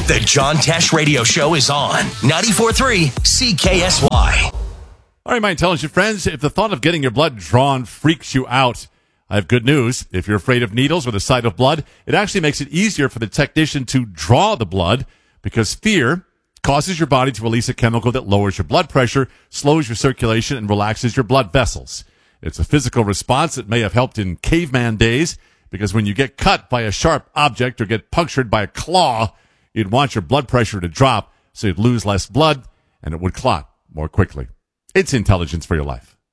The John Tesh Radio Show is on 94.3 CKSY. All right, my intelligent friends, if the thought of getting your blood drawn freaks you out, I have good news. If you're afraid of needles or the sight of blood, it actually makes it easier for the technician to draw the blood because fear causes your body to release a chemical that lowers your blood pressure, slows your circulation, and relaxes your blood vessels. It's a physical response that may have helped in caveman days because when you get cut by a sharp object or get punctured by a claw, you'd want your blood pressure to drop so you'd lose less blood and it would clot more quickly. It's intelligence for your life.